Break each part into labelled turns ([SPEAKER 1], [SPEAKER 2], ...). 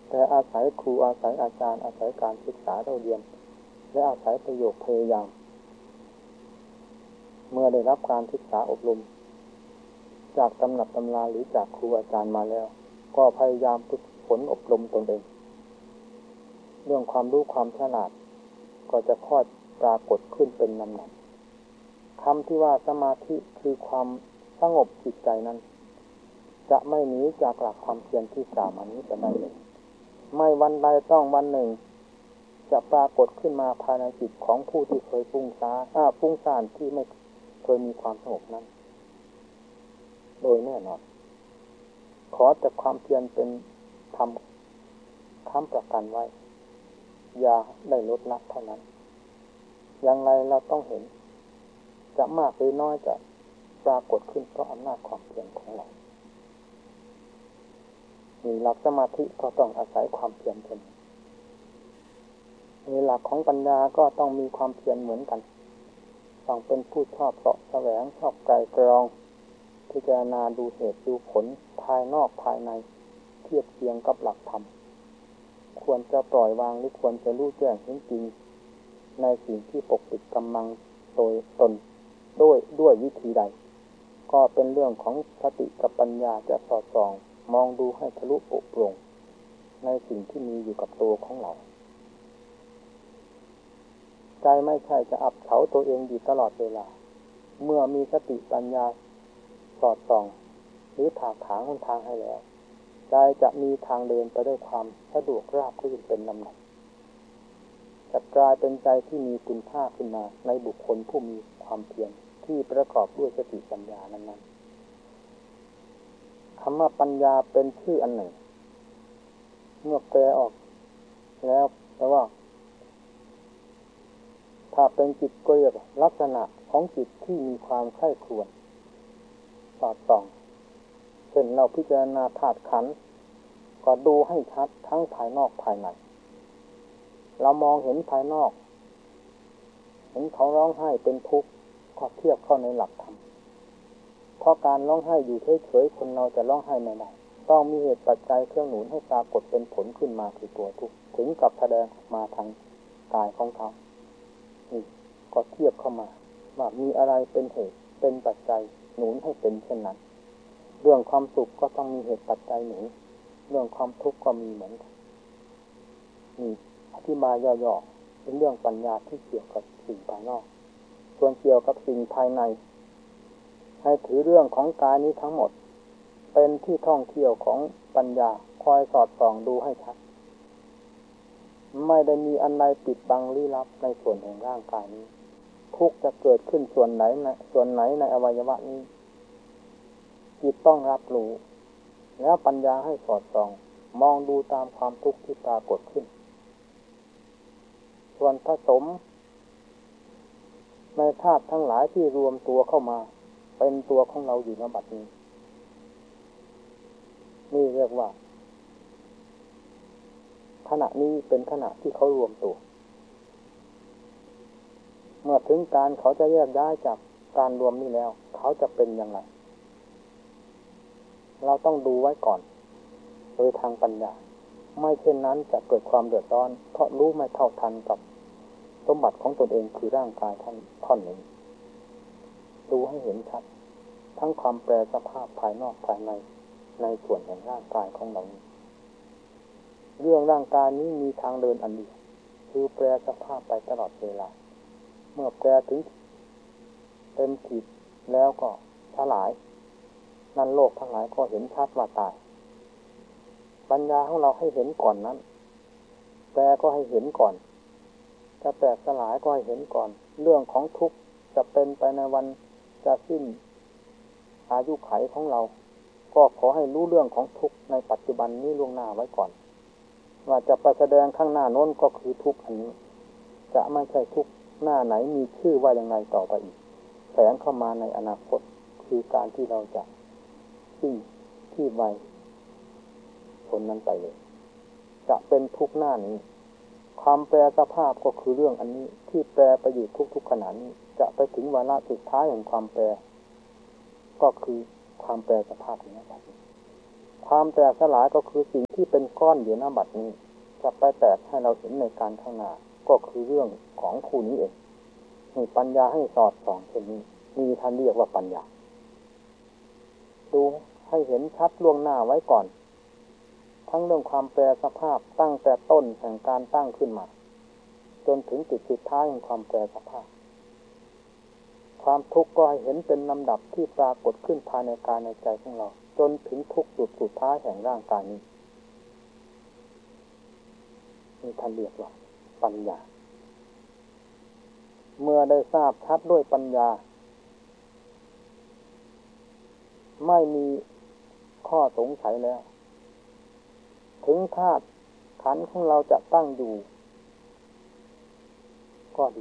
[SPEAKER 1] แต่อาศัยครูอาศัยอาจารย์อาศัยการศึกษาเราเรียนและอาศัยประโยชน์พยายามเมื่อได้รับการศึกษาอบรมจากตำรับตำราหรือจากครูอาจารย์มาแล้วก็พยายามฝึกฝนอบรมตนเองเรื่องความรู้ความฉลาดก็จะค่อยปรากฏขึ้นเป็นลำดับคำที่ว่าสมาธิคือความสงบจิตใจนั้นจะไม่หนีจากหลักความเพียรที่กล่าวมานี้แต่ใดเลยไม่วันใดต้องวันหนึ่งจะปรากฏขึ้นมาภายในจิตของผู้ที่เคยฟุ้งซ่านที่ไม่เคยมีความสงบนั้นโดยแน่นอนขอแต่ความเพียรเป็นธรรมค้ำประกันไว้อย่าได้ลดละเท่านั้นอย่างไรเราต้องเห็นจะมากหรือน้อยจะปรากฏขึ้นเพราะอำนาจความเพียรของเรามีหลักสมาธิก็ต้องอาศัยความเพียรเป็นมีหลักของปัญญาก็ต้องมีความเพียรเหมือนกันต้องเป็นผู้ชอบเสาะแสวงชอบไกลกรองพิจารณาดูเหตุดูผลภายนอกภายในเทียบเคียงกับหลักธรรมควรจะปล่อยวางหรือควรจะรู้แจ้งเห็นจริงในสิ่งที่ปกปิดกำลังโดยตนด้วยวิธีใดก็เป็นเรื่องของสติกับปัญญาจะสอดส่องมองดูให้ทะลุโปร่งในสิ่งที่มีอยู่กับตัวของเราใจไม่ใช่จะอับเฉาตัวเองอยู่ตลอดเวลาเมื่อมีสติปัญญาสอดส่องหรือถากถางหนทางให้แล้วใจจะมีทางเดินไปด้วยความสะดวกราบรื่นเป็นลำดับจะกลายเป็นใจที่มีคุณค่าขึ้นมาในบุคคลผู้มีความเพียรที่ประกอบด้วยสติปัญญานั้นๆคำว่าปัญญาเป็นชื่ออันหนึ่งเมื่อแปลออกแล้วแปลว่าถ้าเป็นจิตก็เรียกลักษณะของจิตที่มีความใคร่ครวญสอดส่องเช่นเราพิจารณาธาตุขันธ์ก็ดูให้ชัดทั้งภายนอกภายในเรามองเห็นภายนอกเห็นเขาร้องไห้เป็นทุกข์ก็เทียบเข้าในหลักธรรมเพราะการร้องไห้อยู่เฉยๆคนเราจะร้องไห้ไม่ได้ต้องมีเหตุปัจจัยเครื่องหนุนให้ปรากฏเป็นผลขึ้นมาคือตัวทุกข์ถึงกับแสดงมาทางกายของเขานี่ก็เทียบเข้ามาว่ามีอะไรเป็นเหตุเป็นปัจจัยหนุนให้เป็นเช่นนั้นเรื่องความสุขก็ต้องมีเหตุปัจจัยหนุนเรื่องความทุกข์ก็มีเหมือนกันนี่อธิบายย่อๆเป็นเรื่องปัญญาที่เกี่ยวกับสิ่งภายนอกส่วนเกี่ยวกับสิ่งภายในให้ถือเรื่องของกายนี้ทั้งหมดเป็นที่ท่องเที่ยวของปัญญาคอยสอดส่องดูให้ชัดไม่ได้มีอันใดปิดบังลี้ลับในส่วนแห่งร่างกายนี้ทุกข์จะเกิดขึ้นส่วนไหนในอวัยวะนี้จิตต้องรับรู้แล้วปัญญาให้สอดส่องมองดูตามความทุกข์ที่ปรากฏขึ้นส่วนผสมในธาตุทั้งหลายที่รวมตัวเข้ามาเป็นตัวของเราอยู่ณบัดนี้นี่เรียกว่าขณะนี้เป็นขณะที่เขารวมตัวเมื่อถึงการเขาจะแยกย้ายจากการรวมนี้แล้วเขาจะเป็นอย่างไรเราต้องดูไว้ก่อนโดยทางปัญญาไม่เช่นนั้นจะเกิดความเดือดร้อนเพราะรู้ไม่เท่าทันกับสมบัติของตนเองคือร่างกายท่อนนี้ดูให้เห็นชัดทั้งความแปรสภาพภายนอกภายในในส่วนแห่งร่างกายของเราเรื่องร่างกายนี้มีทางเดินอันเดียวคือแปรสภาพไปตลอดเวลาเมื่อแปรถึงเต็มขีดแล้วก็สลายนั่นโลกทั้งหลายก็เห็นชัดว่าตายปัญญาของเราให้เห็นก่อนนั้นแปรก็ให้เห็นก่อนจะแตกสลายก็ให้เห็นก่อนเรื่องของทุกข์จะเป็นไปในวันจะสิ้นอายุขัยของเราก็ขอให้รู้เรื่องของทุกข์ในปัจจุบันนี้ล่วงหน้าไว้ก่อนว่าจะไปแสดงข้างหน้าโน้นก็คือทุกข์อันนี้จะไม่ใช่ทุกข์หน้าไหนมีชื่อว่าอย่างไรต่อไปอีกแฝงเข้ามาในอนาคตคือการที่เราจะสิ้นที่ไวคนนั้นไปเลยจะเป็นทุกข์หน้านี้ความแปรสภาพก็คือเรื่องอันนี้ที่แปรไปอยู่ทุกขณะนี้จะไปถึงวาระสุดท้ายแห่งความแปรก็คือความแปรสภาพนี้ครับความแตกสลายก็คือสิ่งที่เป็นก้อนอยู่ณบัดนี้จะไปแตกให้เราเห็นในการข้างหน้าก็คือเรื่องของคู่นี้เองมีปัญญาให้สอดส่องเช่นนี้มีท่านเรียกว่าปัญญาดูให้เห็นชัดล่วงหน้าไว้ก่อนทั้งเรื่องความแปรสภาพตั้งแต่ต้นแห่งการตั้งขึ้นมาจนถึงจุดสุดท้ายแห่งความแปรสภาพความทุกข์ก็ให้เห็นเป็นลำดับที่ปรากฏขึ้นภายในกายในใจของเราจนถึงทุกจุดสุดท้ายแห่งร่างกายนี้นี่ท่านเรียกว่าปัญญาเมื่อได้ทราบชัดด้วยปัญญาไม่มีข้อสงสัยแล้วถึงธาตุขันธ์ของเราจะตั้งอยู่ก็ดี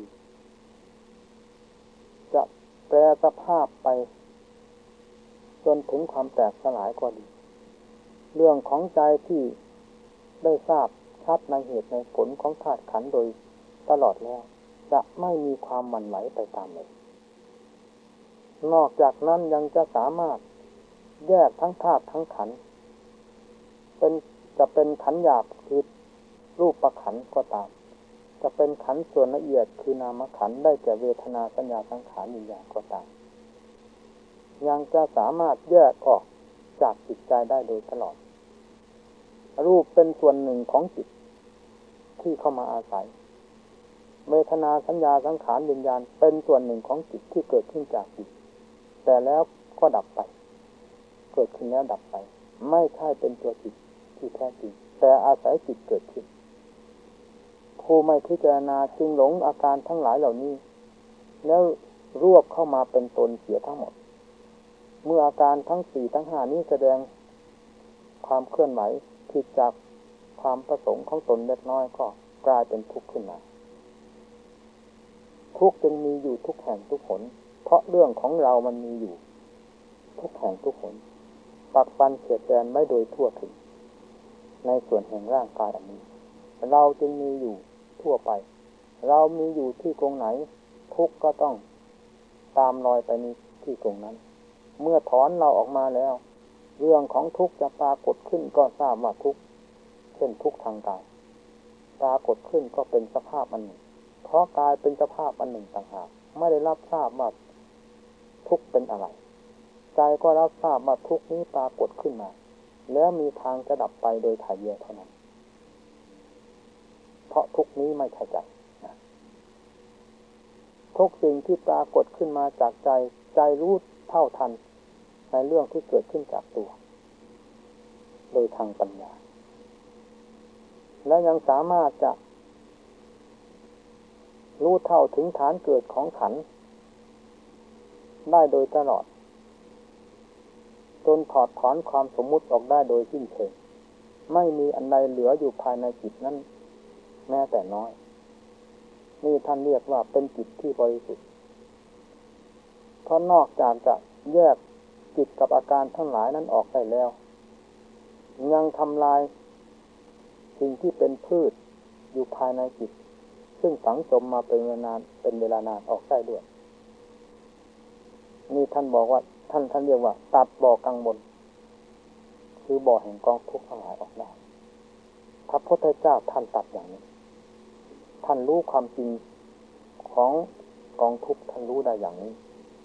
[SPEAKER 1] จะแปรสภาพไปจนถึงความแตกสลายก็ดีเรื่องของใจที่ได้ทราบชัดในเหตุในผลของธาตุขันธ์โดยตลอดแล้วจะไม่มีความหวั่นไหวไปตามเลยนอกจากนั้นยังจะสามารถแยกทั้งธาตุทั้งขันธ์จะเป็นขันธ์หยาบคือรูปขันธ์ก็ตามจะเป็นขันธ์ส่วนละเอียดคือนามขันธ์ได้แก่เวทนาสัญญาสังขารวิญญาณก็ตามยังจะสามารถแยกออกจากจิตใจได้โดยตลอดรูปเป็นส่วนหนึ่งของจิตที่เข้ามาอาศัยเวทนาสัญญาสังขารวิญญาณเป็นส่วนหนึ่งของจิตที่เกิดขึ้นจากจิตแต่แล้วก็ดับไปเกิดขึ้นแล้วดับไปไม่ใช่เป็นตัวจิตที่แท้จริงแต่อาศัยจิตเกิดขึ้นผู้ไม่พิจารณาจึงหลงอาการทั้งหลายเหล่านี้แล้วรวบเข้ามาเป็นตนเสียทั้งหมดเมื่ออาการทั้ง4ทั้ง5นี้แสดงความเคลื่อนไหวผิดจากความประสงค์ของตนเล็กน้อยก็กลายเป็นทุกข์ขึ้นมาทุกข์จึงมีอยู่ทุกแห่งทุกหนเพราะเรื่องของเรามันมีอยู่ทุกแห่งทุกหนปักปันเฉียดแดนไม่โดยทั่วถึงในส่วนแห่งร่างกายอันนี้เราจึงมีอยู่ทั่วไปเรามีอยู่ที่ตรงไหนทุกข์ก็ต้องตามรอยไปนี้ที่ตรงนั้นเมื่อถอนเราออกมาแล้วเรื่องของทุกข์จะปรากฏขึ้นก็ทราบว่าทุกข์เช่นทุกข์ทางกายปรากฏขึ้นก็เป็นสภาพอันหนึ่งเพราะกายเป็นสภาพอันหนึ่งต่างหากไม่ได้รับทราบว่าทุกข์เป็นอะไรใจก็รับทราบว่าทุกข์นี้ปรากฏขึ้นมาแล้วมีทางจะดับไปโดยถ่ายเดียวเท่านั้นเพราะทุกข์นี้ไม่ใช่ใจทุกสิ่งที่ปรากฏขึ้นมาจากใจใจรู้เท่าทันในเรื่องที่เกิดขึ้นจากตัวโดยทางปัญญาและยังสามารถจะรู้เท่าถึงฐานเกิดของขันธ์ได้โดยตลอดจนถอดถอนความสมมุติออกได้โดยสิ้นเชิงไม่มีอันใดเหลืออยู่ภายในจิตนั้นแม้แต่น้อยนี่ท่านเรียกว่าเป็นจิตที่บริสุทธิ์เพราะนอกจากจะแยกจิตกับอาการทั้งหลายนั้นออกได้แล้วยังทำลายสิ่งที่เป็นพืชอยู่ภายในจิตซึ่งฝังจมมาเป็นเวลานานออกได้ด้วยนี่ท่านบอกว่าท่านเรียกว่าตัดบ่อกังวลคือบ่อแห่งกองทุกข์ทั้งหลายออกได้พระพุทธเจ้าท่านตัดอย่างนี้ท่านรู้ความจริงของกองทุกข์ท่านรู้ได้อย่างนี้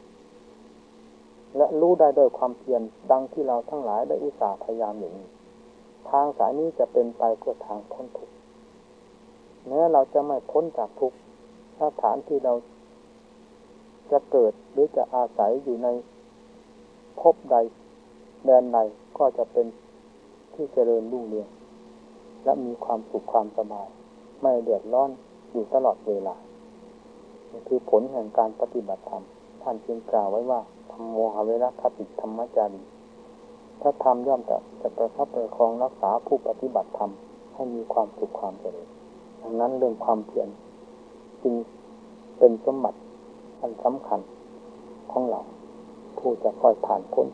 [SPEAKER 1] และรู้ได้โดยความเพียรดังที่เราทั้งหลายได้อุตส่าห์พยายามอย่างนี้ทางสายนี้จะเป็นไปเพื่อทางพ้นทุกข์แม้เราจะไม่พ้นจากทุกข์สถานที่เราจะเกิดหรือจะอาศัยอยู่ในภพใดแดนใดก็จะเป็นที่เจริญรุ่งเรืองและมีความสุขความสบายไม่เดือดร้อนอยู่ตลอดเวลานี่คือผลแห่งการปฏิบัติธรรมท่านจึงกล่าวไว้ว่าธัมโมหเวรคติธรรมจารีถ้าธรรมย่อมจะประคับประคองรักษาผู้ปฏิบัติธรรมให้มีความสุขความเจริญดังนั้นเรื่องความเพียรจึงเป็นสมบัติอันสำคัญของเราผู้จะค่อยผ่านพ้น